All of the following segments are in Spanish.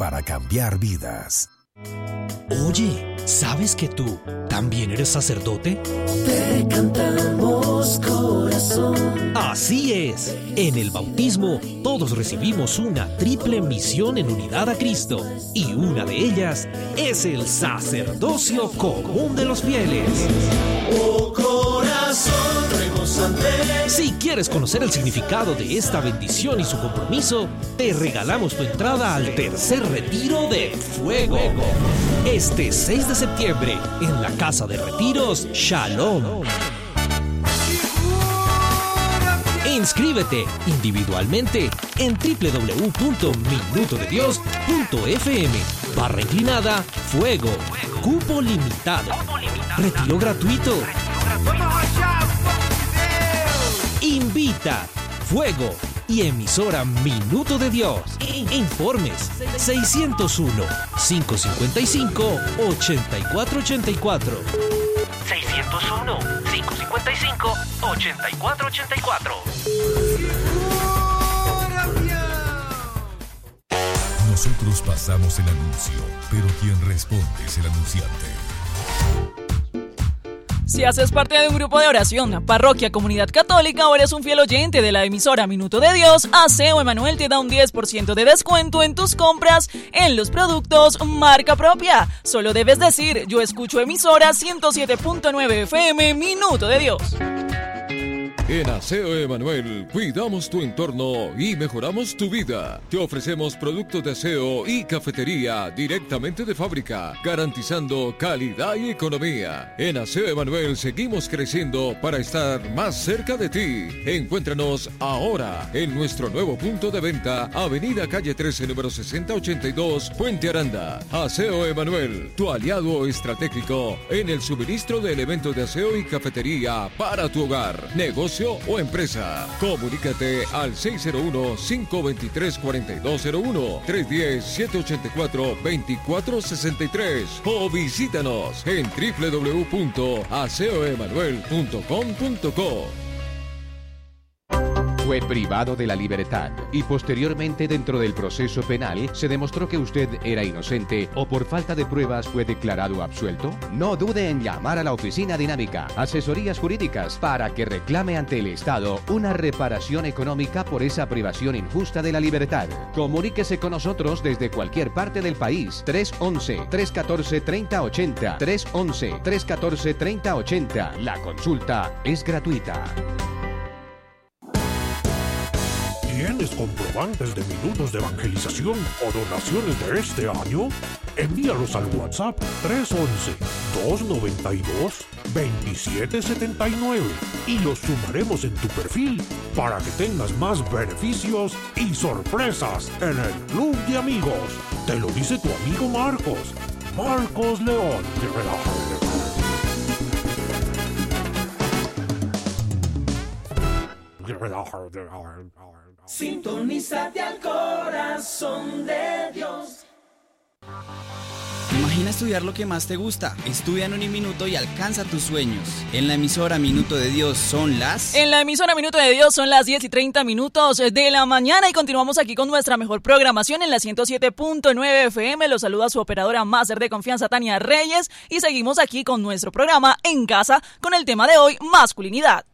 para cambiar vidas. Oye, ¿sabes que tú también eres sacerdote? Te cantamos, corazón. Así es. En el bautismo, todos recibimos una triple misión en unidad a Cristo. Y una de ellas es el sacerdocio común de los fieles. Oh corazón, rebosante. Si quieres conocer el significado de esta bendición y su compromiso, te regalamos tu entrada al tercer retiro de Fuego. Este 6 de septiembre, en la Casa de Retiros Shalom. Inscríbete individualmente en www.minutodedios.fm/inclinada Fuego. Cupo limitado. Retiro gratuito. Invita Fuego y emisora Minuto de Dios. Informes 601-555-8484. 601-555-8484. Nosotros pasamos el anuncio, pero quien responde es el anunciante. Si haces parte de un grupo de oración, parroquia, comunidad católica o eres un fiel oyente de la emisora Minuto de Dios, Aseo Emanuel te da un 10% de descuento en tus compras en los productos marca propia. Solo debes decir, yo escucho emisora 107.9 FM Minuto de Dios. En Aseo Emanuel, cuidamos tu entorno y mejoramos tu vida. Te ofrecemos productos de aseo y cafetería directamente de fábrica, garantizando calidad y economía. En Aseo Emanuel seguimos creciendo para estar más cerca de ti. Encuéntranos ahora en nuestro nuevo punto de venta, Avenida Calle 13, número 6082, Puente Aranda. Aseo Emanuel, tu aliado estratégico en el suministro de elementos de aseo y cafetería para tu hogar, negocio o empresa. Comunícate al 601-523-4201, 310-784-2463 o visítanos en www.aseoemanuel.com.co. Fue privado de la libertad y posteriormente dentro del proceso penal se demostró que usted era inocente o por falta de pruebas fue declarado absuelto. No dude en llamar a la Oficina Dinámica, asesorías jurídicas para que reclame ante el Estado una reparación económica por esa privación injusta de la libertad. Comuníquese con nosotros desde cualquier parte del país. 311-314-3080. 311-314-3080. La consulta es gratuita. ¿Tienes comprobantes de minutos de evangelización o donaciones de este año? Envíalos al WhatsApp 311-292-2779 y los sumaremos en tu perfil para que tengas más beneficios y sorpresas en el Club de Amigos. Te lo dice tu amigo Marcos León. Sintonízate al corazón de Dios. Imagina estudiar lo que más te gusta. Estudia en Uniminuto y alcanza tus sueños. En la emisora Minuto de Dios son las... En la emisora Minuto de Dios son las 10:30 de la mañana y continuamos aquí con nuestra mejor programación en la 107.9 FM. Los saluda su operadora máster de confianza, Tania Reyes, y seguimos aquí con nuestro programa En Casa con el tema de hoy, masculinidad.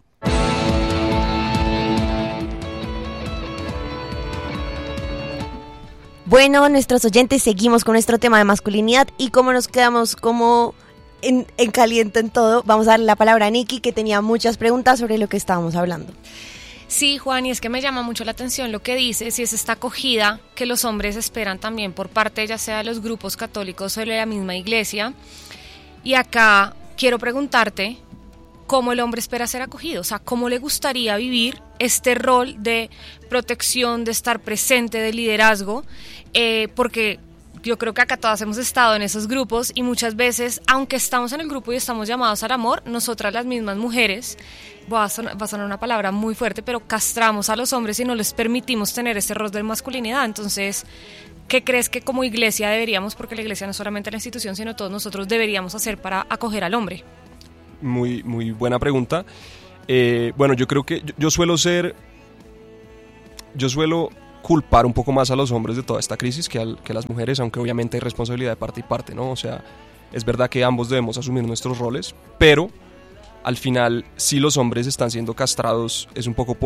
Bueno, nuestros oyentes, seguimos con nuestro tema de masculinidad y como nos quedamos como en caliente en todo, vamos a darle la palabra a Nikki, que tenía muchas preguntas sobre lo que estábamos hablando. Sí, Juan, y es que me llama mucho la atención lo que dices, y es esta acogida que los hombres esperan también por parte ya sea de los grupos católicos o de la misma iglesia. Y acá quiero preguntarte, ¿cómo el hombre espera ser acogido? O sea, ¿cómo le gustaría vivir este rol de protección, de estar presente, de liderazgo? Porque yo creo que acá todas hemos estado en esos grupos y muchas veces, aunque estamos en el grupo y estamos llamados al amor, nosotras las mismas mujeres, va a sonar una palabra muy fuerte, pero castramos a los hombres y no les permitimos tener ese rol de masculinidad. Entonces, ¿qué crees que como iglesia deberíamos, porque la iglesia no es solamente la institución, sino todos nosotros deberíamos hacer para acoger al hombre? Muy, muy buena pregunta. Bueno, yo creo que yo suelo culpar un poco más a los hombres de toda esta crisis que a las mujeres, aunque obviamente hay responsabilidad de parte y parte, ¿no? O sea, es verdad que ambos debemos asumir nuestros roles, pero al final, si los hombres están siendo castrados, es un poco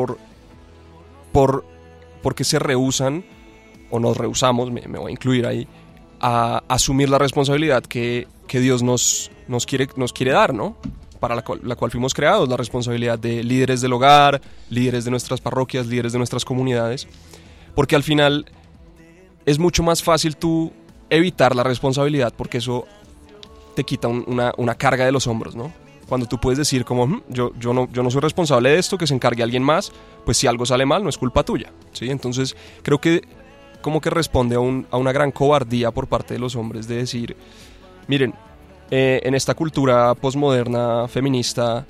porque se rehúsan, o nos rehusamos, me voy a incluir ahí, a asumir la responsabilidad que Dios nos quiere dar, ¿no? Para la cual fuimos creados, la responsabilidad de líderes del hogar, líderes de nuestras parroquias, líderes de nuestras comunidades, porque al final es mucho más fácil tú evitar la responsabilidad, porque eso te quita una carga de los hombros, ¿no? Cuando tú puedes decir como, yo no soy responsable de esto, que se encargue alguien más, pues si algo sale mal no es culpa tuya, ¿sí? Entonces creo que como que responde a una gran cobardía por parte de los hombres de decir, miren, en esta cultura posmoderna feminista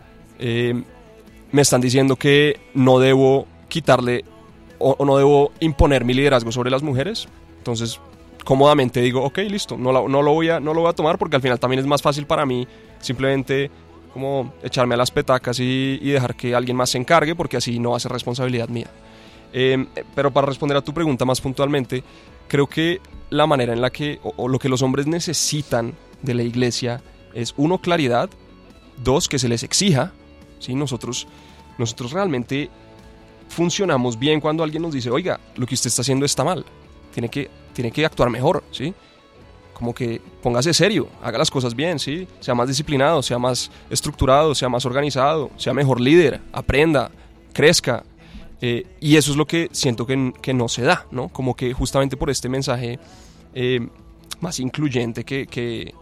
me están diciendo que no debo quitarle o no debo imponer mi liderazgo sobre las mujeres, entonces cómodamente digo, ok, listo, no lo voy a tomar, porque al final también es más fácil para mí simplemente como echarme a las petacas y dejar que alguien más se encargue, porque así no va a ser responsabilidad mía. Pero para responder a tu pregunta más puntualmente, creo que la manera en la que, o lo que los hombres necesitan de la iglesia es, 1, claridad, 2, que se les exija, ¿sí? Nosotros realmente funcionamos bien cuando alguien nos dice, oiga, lo que usted está haciendo está mal, tiene que actuar mejor, ¿sí? Como que póngase serio, haga las cosas bien, ¿sí? Sea más disciplinado, sea más estructurado, sea más organizado, sea mejor líder, aprenda, crezca. Y eso es lo que siento que no se da, ¿no? Como que justamente por este mensaje más incluyente que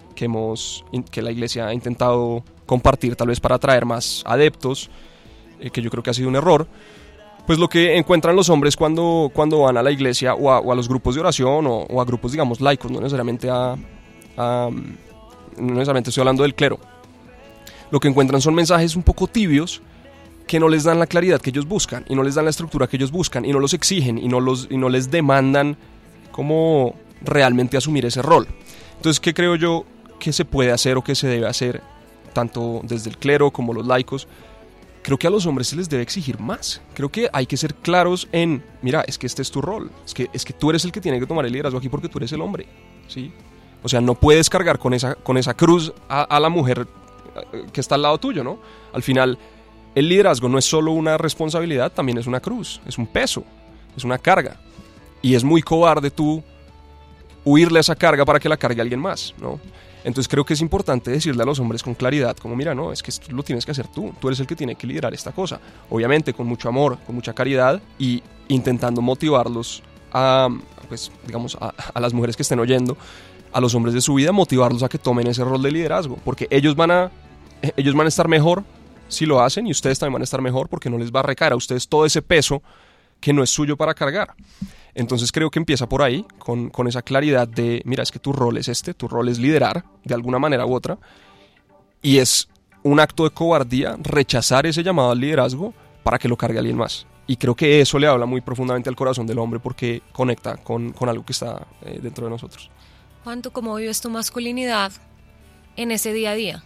la iglesia ha intentado compartir, tal vez para atraer más adeptos, que yo creo que ha sido un error, pues lo que encuentran los hombres cuando van a la iglesia o a los grupos de oración o a grupos, digamos, laicos, no necesariamente no necesariamente estoy hablando del clero, lo que encuentran son mensajes un poco tibios que no les dan la claridad que ellos buscan y no les dan la estructura que ellos buscan y no los exigen y no les demandan como realmente asumir ese rol. Entonces, ¿qué creo yo que se puede hacer o que se debe hacer tanto desde el clero como los laicos? Creo que a los hombres se les debe exigir más. Creo que hay que ser claros en, mira, es que este es tu rol, es que tú eres el que tiene que tomar el liderazgo aquí porque tú eres el hombre, ¿sí? O sea, no puedes cargar con esa cruz a la mujer que está al lado tuyo, ¿no? Al final, el liderazgo no es solo una responsabilidad, también es una cruz, es un peso, es una carga. Y es muy cobarde tú huirle a esa carga para que la cargue alguien más, ¿no? Entonces creo que es importante decirle a los hombres con claridad, como mira, no, es que esto lo tienes que hacer tú eres el que tiene que liderar esta cosa. Obviamente con mucho amor, con mucha caridad y intentando motivarlos pues digamos, a las mujeres que estén oyendo, a los hombres de su vida, motivarlos a que tomen ese rol de liderazgo, porque ellos van a estar mejor si lo hacen y ustedes también van a estar mejor porque no les va a recaer a ustedes todo ese peso que no es suyo para cargar. Entonces creo que empieza por ahí, con esa claridad de, mira, es que tu rol es tu rol es liderar de alguna manera u otra, y es un acto de cobardía rechazar ese llamado al liderazgo para que lo cargue alguien más. Y creo que eso le habla muy profundamente al corazón del hombre porque conecta con algo que está dentro de nosotros. Juan, ¿tú cómo vives tu masculinidad en ese día a día?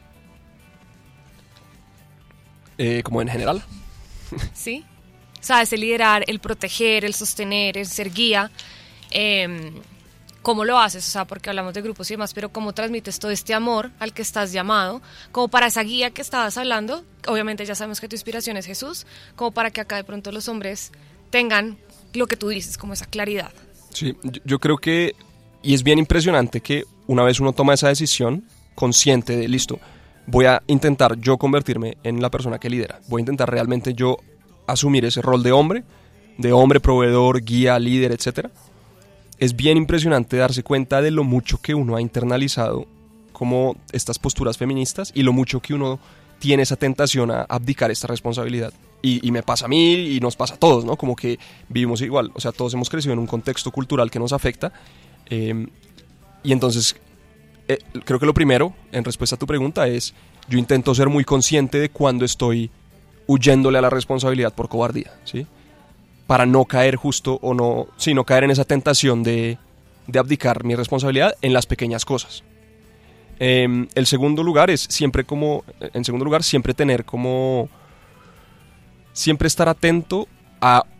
Como en general. Sí. O sea, ese liderar, el proteger, el sostener, el ser guía, ¿cómo lo haces? O sea, porque hablamos de grupos y demás, pero ¿cómo transmites todo este amor al que estás llamado? Como para esa guía que estabas hablando, obviamente ya sabemos que tu inspiración es Jesús, como para que acá de pronto los hombres tengan lo que tú dices, como esa claridad. Sí, yo creo que, y es bien impresionante que una vez uno toma esa decisión consciente de, listo, voy a intentar yo convertirme en la persona que lidera, voy a intentar realmente yo asumir ese rol de hombre proveedor, guía, líder, etc. Es bien impresionante darse cuenta de lo mucho que uno ha internalizado como estas posturas feministas y lo mucho que uno tiene esa tentación a abdicar esta responsabilidad. Y me pasa a mí y nos pasa a todos, ¿no? Como que vivimos igual, o sea, todos hemos crecido en un contexto cultural que nos afecta. Y entonces, creo que lo primero, en respuesta a tu pregunta, es yo intento ser muy consciente de cuando estoy huyéndole a la responsabilidad por cobardía, ¿sí? Para no caer no caer en esa tentación de abdicar mi responsabilidad en las pequeñas cosas. En segundo lugar, siempre tener como, siempre estar atento a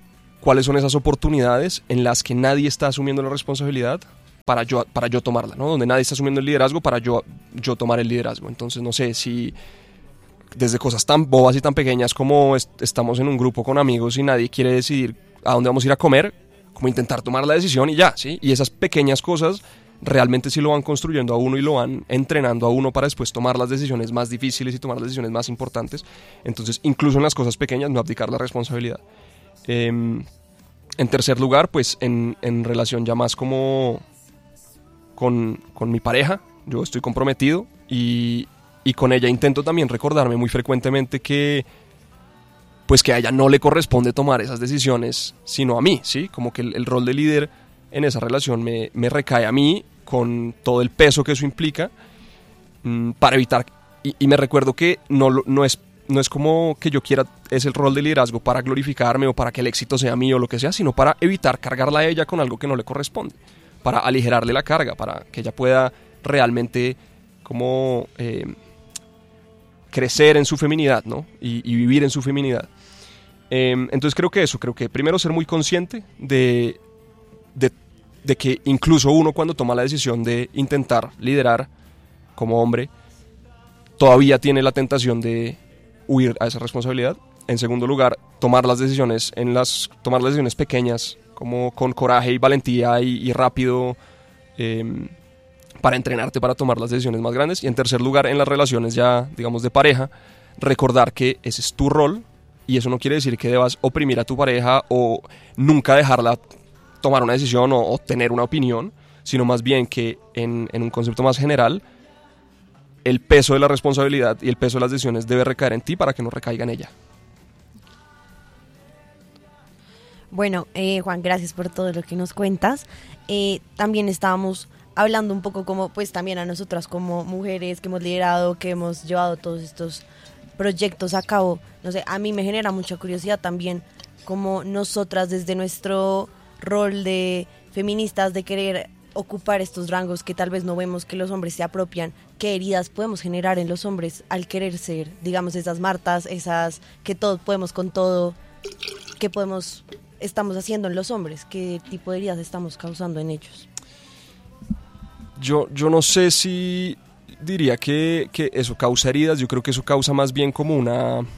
cuáles son esas oportunidades en las que nadie está asumiendo la responsabilidad para yo tomarla, ¿no? Donde nadie está asumiendo el liderazgo para yo tomar el liderazgo. Entonces, no sé, si desde cosas tan bobas y tan pequeñas como estamos en un grupo con amigos y nadie quiere decidir a dónde vamos a ir a comer, como intentar tomar la decisión y ya, ¿sí? Y esas pequeñas cosas realmente sí lo van construyendo a uno y lo van entrenando a uno para después tomar las decisiones más difíciles y tomar las decisiones más importantes. Entonces, incluso en las cosas pequeñas, no abdicar la responsabilidad. En tercer lugar, pues en relación ya más como con mi pareja, yo estoy comprometido y con ella intento también recordarme muy frecuentemente que pues que a ella no le corresponde tomar esas decisiones sino a mí, ¿sí? Como que el rol de líder en esa relación me recae a mí con todo el peso que eso implica, para evitar, y me recuerdo que no es como que yo quiera, es el rol de liderazgo para glorificarme o para que el éxito sea mío o lo que sea, sino para evitar cargarla a ella con algo que no le corresponde, para aligerarle la carga, para que ella pueda realmente como crecer en su feminidad, ¿no? Y vivir en su feminidad. Entonces creo que primero ser muy consciente de que incluso uno cuando toma la decisión de intentar liderar como hombre, todavía tiene la tentación de huir a esa responsabilidad. En segundo lugar, tomar las decisiones pequeñas, como con coraje y valentía y rápido, para entrenarte para tomar las decisiones más grandes. Y en tercer lugar, en las relaciones ya, digamos, de pareja, recordar que ese es tu rol, y eso no quiere decir que debas oprimir a tu pareja o nunca dejarla tomar una decisión o tener una opinión, sino más bien que en un concepto más general, el peso de la responsabilidad y el peso de las decisiones debe recaer en ti para que no recaiga en ella. Bueno, Juan, gracias por todo lo que nos cuentas. También estábamos hablando un poco como, pues también a nosotras como mujeres que hemos liderado, que hemos llevado todos estos proyectos a cabo. No sé, a mí me genera mucha curiosidad también como nosotras desde nuestro rol de feministas, de querer ocupar estos rangos que tal vez no vemos que los hombres se apropian, qué heridas podemos generar en los hombres al querer ser, digamos, esas Martas, esas que todos podemos con todo, qué estamos haciendo en los hombres, qué tipo de heridas estamos causando en ellos. Yo no sé si diría que eso causa heridas, yo creo que eso causa más bien como una... O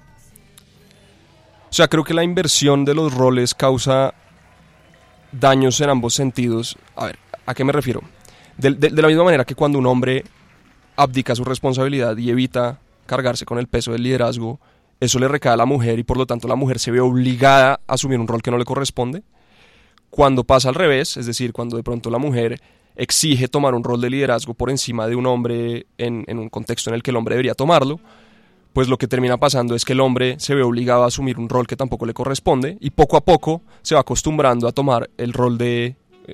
sea, creo que la inversión de los roles causa daños en ambos sentidos. A ver, ¿a qué me refiero? De la misma manera que cuando un hombre abdica su responsabilidad y evita cargarse con el peso del liderazgo, eso le recae a la mujer y por lo tanto la mujer se ve obligada a asumir un rol que no le corresponde. Cuando pasa al revés, es decir, cuando de pronto la mujer exige tomar un rol de liderazgo por encima de un hombre en un contexto en el que el hombre debería tomarlo, pues lo que termina pasando es que el hombre se ve obligado a asumir un rol que tampoco le corresponde y poco a poco se va acostumbrando a tomar el rol de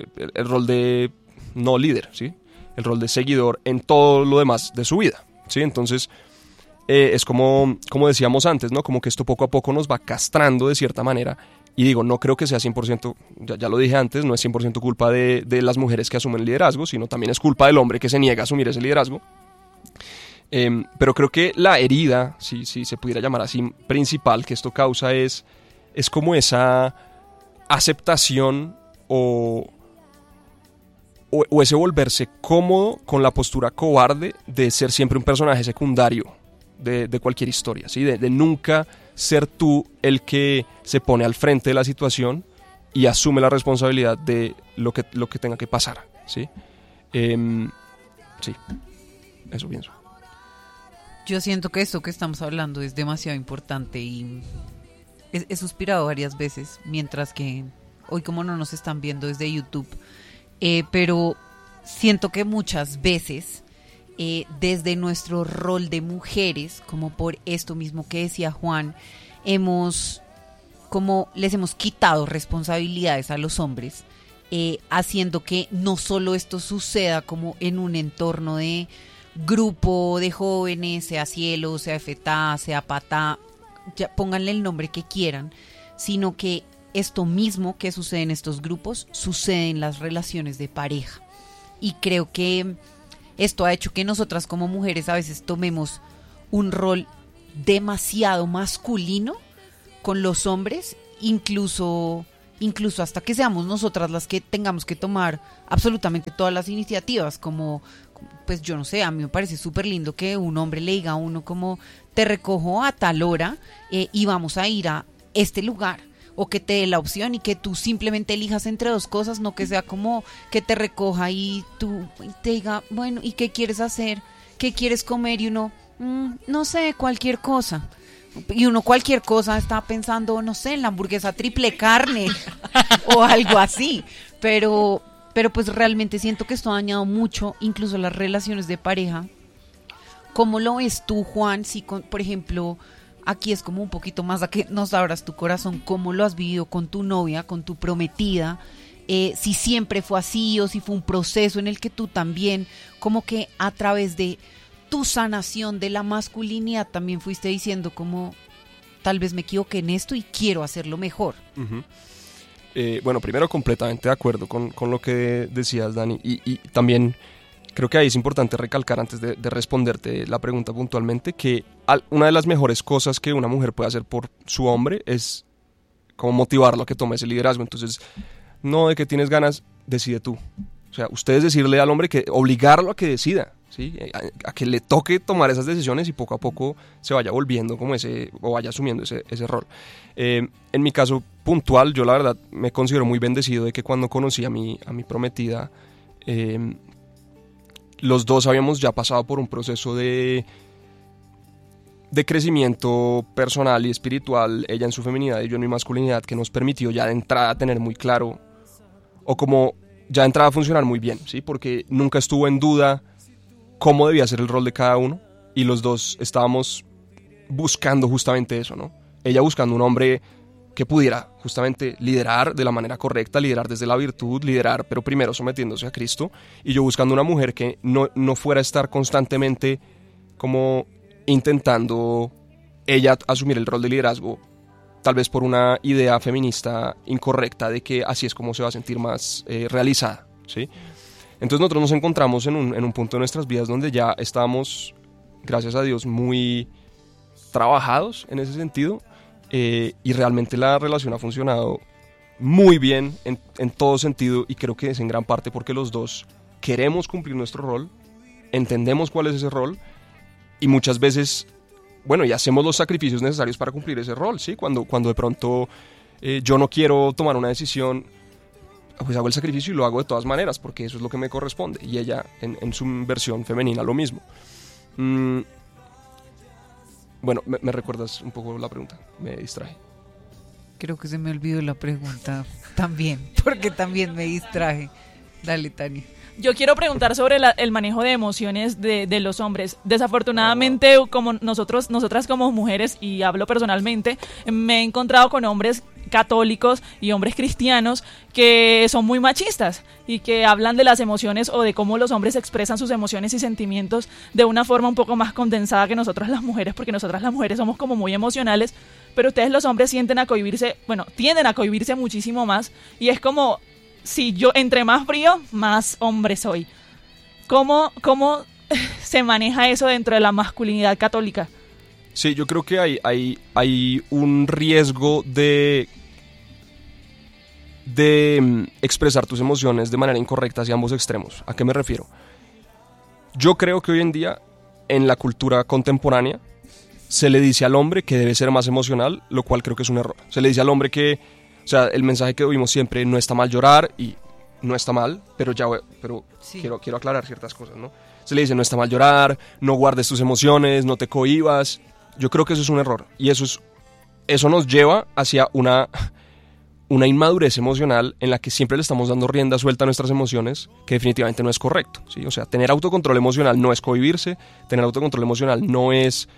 no líder, ¿sí? El rol de seguidor en todo lo demás de su vida, ¿sí? Entonces es como decíamos antes, ¿no? Como que esto poco a poco nos va castrando de cierta manera. Y digo, no creo que sea 100%, ya lo dije antes, no es 100% culpa de las mujeres que asumen liderazgo, sino también es culpa del hombre que se niega a asumir ese liderazgo. Pero creo que la herida, si se pudiera llamar así, principal que esto causa es como esa aceptación o ese volverse cómodo con la postura cobarde de ser siempre un personaje secundario de cualquier historia, ¿sí? De nunca ser tú el que se pone al frente de la situación y asume la responsabilidad de lo que tenga que pasar, ¿sí? Sí, eso pienso. Yo siento que esto que estamos hablando es demasiado importante y he suspirado varias veces, mientras que hoy como no nos están viendo desde YouTube, pero siento que muchas veces desde nuestro rol de mujeres, como por esto mismo que decía Juan, les hemos quitado responsabilidades a los hombres, haciendo que no solo esto suceda como en un entorno de grupo de jóvenes, sea Cielo, sea FETA, sea PATA, ya pónganle el nombre que quieran, sino que esto mismo que sucede en estos grupos sucede en las relaciones de pareja. Y creo que esto ha hecho que nosotras como mujeres a veces tomemos un rol demasiado masculino con los hombres incluso hasta que seamos nosotras las que tengamos que tomar absolutamente todas las iniciativas, como, pues yo no sé, a mí me parece súper lindo que un hombre le diga a uno como, te recojo a tal hora y vamos a ir a este lugar, o que te dé la opción y que tú simplemente elijas entre dos cosas, no que sea como que te recoja y tú te diga, bueno, ¿y qué quieres hacer? ¿Qué quieres comer? Y uno, no sé, cualquier cosa. Y uno cualquier cosa está pensando, no sé, en la hamburguesa triple carne o algo así. Pero pues realmente siento que esto ha dañado mucho, incluso las relaciones de pareja. ¿Cómo lo ves tú, Juan? Si, por ejemplo, aquí es como un poquito más a que nos abras tu corazón, ¿cómo lo has vivido con tu novia, con tu prometida? Si siempre fue así o si fue un proceso en el que tú también, como que a través de tu sanación de la masculinidad también fuiste diciendo como, tal vez me equivoqué en esto y quiero hacerlo mejor. Uh-huh. Bueno, primero completamente de acuerdo con lo que decías, Dani, y también creo que ahí es importante recalcar antes de responderte la pregunta puntualmente que una de las mejores cosas que una mujer puede hacer por su hombre es como motivarlo a que tome ese liderazgo. Entonces, no de que tienes ganas, decide tú. O sea, ustedes decirle al hombre que obligarlo a que decida, ¿sí? A que le toque tomar esas decisiones y poco a poco se vaya volviendo como ese, o vaya asumiendo ese rol. En mi caso puntual, yo la verdad me considero muy bendecido de que cuando conocí a mi prometida, los dos habíamos ya pasado por un proceso de crecimiento personal y espiritual, ella en su feminidad y yo en mi masculinidad, que nos permitió ya de entrada tener muy claro, o como ya de entrada funcionar muy bien, ¿sí? Porque nunca estuvo en duda cómo debía ser el rol de cada uno y los dos estábamos buscando justamente eso, ¿no? Ella buscando un hombre que pudiera justamente liderar de la manera correcta, liderar desde la virtud, liderar pero primero sometiéndose a Cristo, y yo buscando una mujer que no fuera a estar constantemente como intentando ella asumir el rol de liderazgo, tal vez por una idea feminista incorrecta de que así es como se va a sentir más realizada, ¿sí? Entonces nosotros nos encontramos en un punto de nuestras vidas donde ya estábamos, gracias a Dios, muy trabajados en ese sentido, y realmente la relación ha funcionado muy bien en todo sentido, y creo que es en gran parte porque los dos queremos cumplir nuestro rol, entendemos cuál es ese rol, y muchas veces, bueno, y hacemos los sacrificios necesarios para cumplir ese rol, ¿sí? Cuando de pronto yo no quiero tomar una decisión, pues hago el sacrificio y lo hago de todas maneras, porque eso es lo que me corresponde, y ella en su versión femenina lo mismo. Bueno, ¿me recuerdas un poco la pregunta? Me distraje. Creo que se me olvidó la pregunta también, porque también me distraje. Dale, Tania. Yo quiero preguntar sobre el manejo de emociones de los hombres. Desafortunadamente, como nosotras como mujeres, y hablo personalmente, me he encontrado con hombres católicos y hombres cristianos que son muy machistas y que hablan de las emociones o de cómo los hombres expresan sus emociones y sentimientos de una forma un poco más condensada que nosotras las mujeres, porque nosotras las mujeres somos como muy emocionales, pero ustedes los hombres tienden a cohibirse muchísimo más, y es como si yo entre más frío, más hombre soy. ¿Cómo se maneja eso dentro de la masculinidad católica? Sí, yo creo que hay un riesgo de expresar tus emociones de manera incorrecta hacia ambos extremos. ¿A qué me refiero? Yo creo que hoy en día, en la cultura contemporánea, se le dice al hombre que debe ser más emocional, lo cual creo que es un error. Se le dice al hombre que, o sea, el mensaje que oímos siempre, no está mal llorar, y no está mal, pero sí. quiero aclarar ciertas cosas, ¿no? Se le dice, no está mal llorar, no guardes tus emociones, no te cohibas. Yo creo que eso es un error, y eso nos lleva hacia una inmadurez emocional en la que siempre le estamos dando rienda suelta a nuestras emociones, que definitivamente no es correcto, ¿sí? O sea, tener autocontrol emocional no es cohibirse, tener autocontrol emocional no es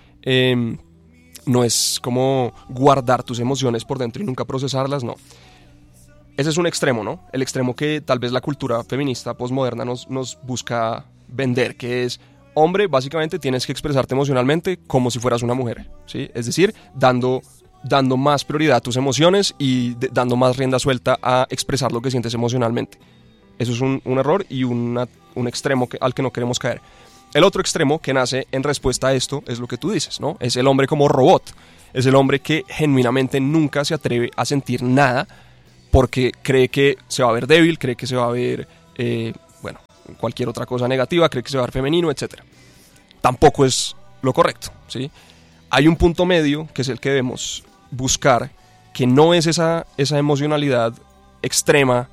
como guardar tus emociones por dentro y nunca procesarlas, no. Ese es un extremo, ¿no? El extremo que tal vez la cultura feminista posmoderna nos busca vender, que es, hombre, básicamente tienes que expresarte emocionalmente como si fueras una mujer, ¿sí? Es decir, dando más prioridad a tus emociones y dando más rienda suelta a expresar lo que sientes emocionalmente. Eso es un error y un extremo al que no queremos caer. El otro extremo que nace en respuesta a esto es lo que tú dices, ¿no? Es el hombre como robot. Es el hombre que genuinamente nunca se atreve a sentir nada porque cree que se va a ver débil, cree que se va a ver, cualquier otra cosa negativa, cree que se va a ver femenino, etc. Tampoco es lo correcto, ¿sí? Hay un punto medio que es el que debemos buscar, que no es esa emocionalidad extrema,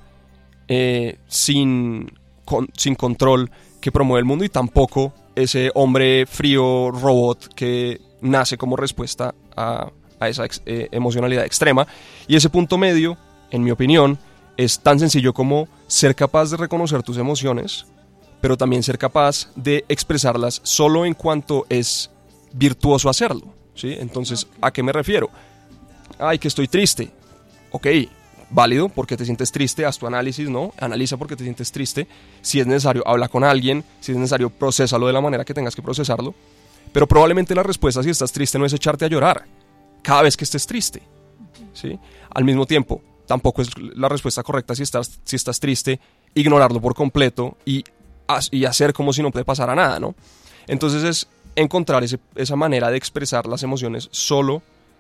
sin control que promueve el mundo, y tampoco ese hombre frío robot que nace como respuesta a esa emocionalidad extrema. Y ese punto medio, en mi opinión, es tan sencillo como ser capaz de reconocer tus emociones, pero también ser capaz de expresarlas solo en cuanto es virtuoso hacerlo, ¿sí? Entonces, ¿a qué me refiero? Ay, que estoy triste. Ok, válido, porque te sientes triste, haz tu análisis, ¿no? Analiza por qué te sientes triste. Si es necesario, habla con alguien. Si es necesario, procésalo de la manera que tengas que procesarlo. Pero probablemente la respuesta, si estás triste, no es echarte a llorar cada vez que estés triste, ¿sí? Al mismo tiempo, tampoco es la respuesta correcta si estás triste, ignorarlo por completo y hacer como si no te pasara nada, ¿no? Entonces es encontrar esa manera de expresar las emociones solo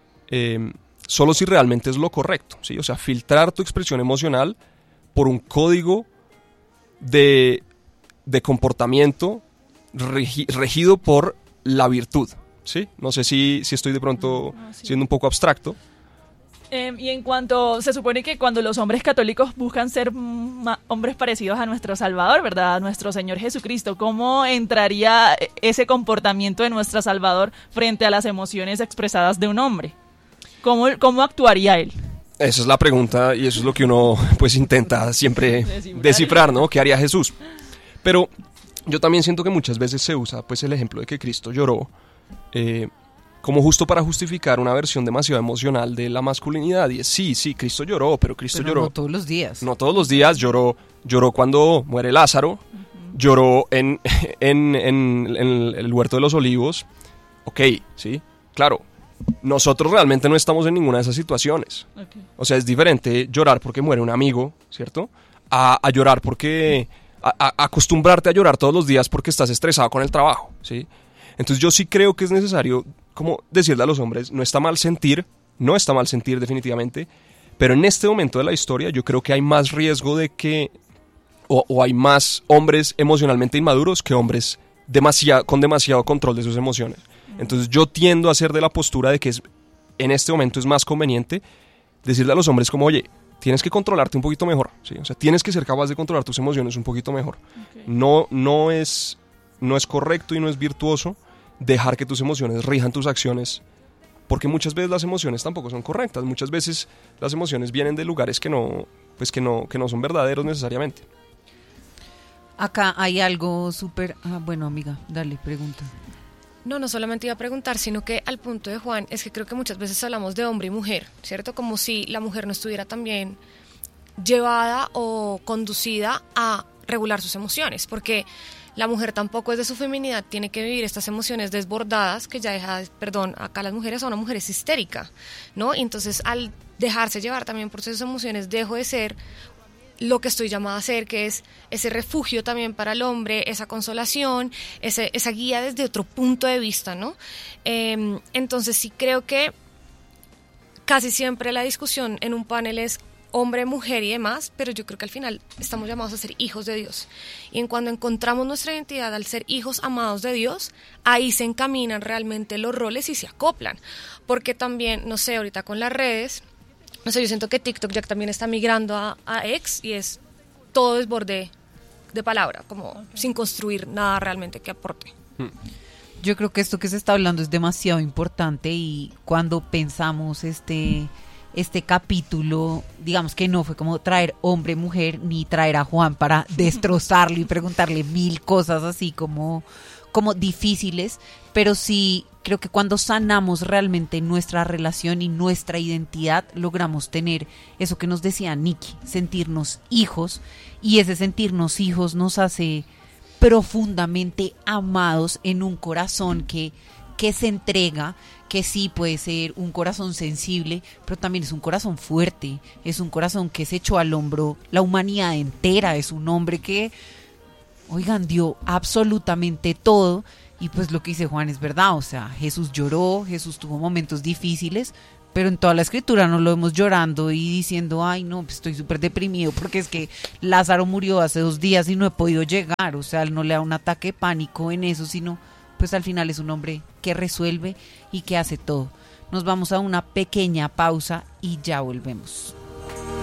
si realmente es lo correcto, ¿sí? O sea, filtrar tu expresión emocional por un código de comportamiento regido por la virtud, ¿sí? No sé si estoy de pronto siendo un poco abstracto. Y en cuanto, se supone que cuando los hombres católicos buscan ser hombres parecidos a nuestro Salvador, ¿verdad? A nuestro Señor Jesucristo, ¿cómo entraría ese comportamiento de nuestro Salvador frente a las emociones expresadas de un hombre? ¿Cómo actuaría él? Esa es la pregunta y eso es lo que uno pues intenta siempre descifrar, ¿no? ¿Qué haría Jesús? Pero yo también siento que muchas veces se usa pues el ejemplo de que Cristo lloró como justo para justificar una versión demasiado emocional de la masculinidad. Y es, sí, Cristo lloró, pero lloró. No todos los días. No todos los días, lloró cuando muere Lázaro, lloró en el Huerto de los Olivos. Ok, sí, claro. Nosotros realmente no estamos en ninguna de esas situaciones. Okay. O sea, es diferente llorar porque muere un amigo, ¿cierto? A llorar porque... A acostumbrarte a llorar todos los días porque estás estresado con el trabajo, ¿sí? Entonces yo sí creo que es necesario como decirle a los hombres, no está mal sentir definitivamente, pero en este momento de la historia yo creo que hay más riesgo de que, o hay más hombres emocionalmente inmaduros que hombres con demasiado control de sus emociones. Entonces yo tiendo a ser de la postura de que en este momento es más conveniente decirle a los hombres como, oye, tienes que controlarte un poquito mejor, ¿sí? O sea, tienes que ser capaz de controlar tus emociones un poquito mejor. Okay. No es correcto y no es virtuoso dejar que tus emociones rijan tus acciones, porque muchas veces las emociones tampoco son correctas. Muchas veces las emociones vienen de lugares que no son verdaderos necesariamente. Acá hay algo súper... bueno, amiga, dale, pregunta. No solamente iba a preguntar, sino que al punto de Juan es que creo que muchas veces hablamos de hombre y mujer, ¿cierto? Como si la mujer no estuviera también llevada o conducida a regular sus emociones, porque la mujer tampoco es de su feminidad, tiene que vivir estas emociones desbordadas que ya acá las mujeres son una mujer es histérica, ¿no? Y entonces al dejarse llevar también por sus emociones, dejo de ser lo que estoy llamada a ser, que es ese refugio también para el hombre, esa consolación, esa guía desde otro punto de vista, ¿no? Entonces sí creo que casi siempre la discusión en un panel es hombre, mujer y demás, pero yo creo que al final estamos llamados a ser hijos de Dios. Y en cuando encontramos nuestra identidad al ser hijos amados de Dios, ahí se encaminan realmente los roles y se acoplan. Porque también, no sé, ahorita con las redes... No sé, yo siento que TikTok ya también está migrando a X y es todo desborde de palabra, como sin construir nada realmente que aporte. Yo creo que esto que se está hablando es demasiado importante y cuando pensamos este capítulo, digamos que no fue como traer hombre, mujer, ni traer a Juan para destrozarlo y preguntarle 1000 cosas así como difíciles, pero sí creo que cuando sanamos realmente nuestra relación y nuestra identidad, logramos tener eso que nos decía Nikki, sentirnos hijos, y ese sentirnos hijos nos hace profundamente amados en un corazón que se entrega, que sí puede ser un corazón sensible, pero también es un corazón fuerte, es un corazón que se echó al hombro la humanidad entera, es un hombre que oigan, dio absolutamente todo. Y pues lo que dice Juan es verdad, o sea, Jesús lloró, Jesús tuvo momentos difíciles, pero en toda la escritura no lo vemos llorando y diciendo, ay no, pues estoy súper deprimido porque es que Lázaro murió hace 2 días y no he podido llegar. O sea, él no le da un ataque de pánico en eso, sino pues al final es un hombre que resuelve y que hace todo. Nos vamos a una pequeña pausa y ya volvemos.